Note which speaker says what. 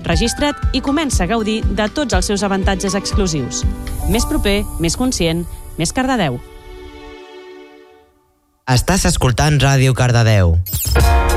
Speaker 1: Registra't i comença a gaudir de tots els seus avantatges exclusius. Més proper, més conscient, més Cardedeu.
Speaker 2: Estàs escoltant Ràdio Cardedeu.